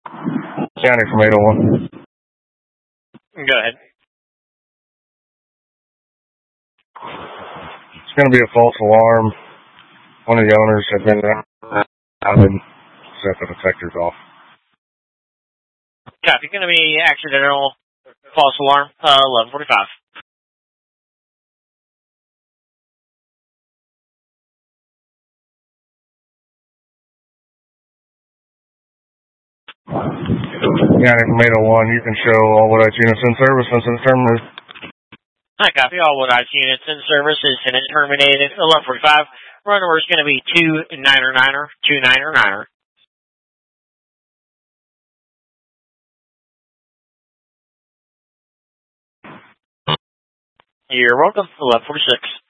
County from 801. Go ahead. It's going to be a false alarm. One of the owners had been out and set the detectors off. Copy. Going to be accidental false alarm, 11:45. County from 801, you can show all Woodite units in service since it's terminated. Hi, copy. All Woodite units in service is terminated, 11:45. Run order is going to be 299er, 299er. You're welcome, 11:46.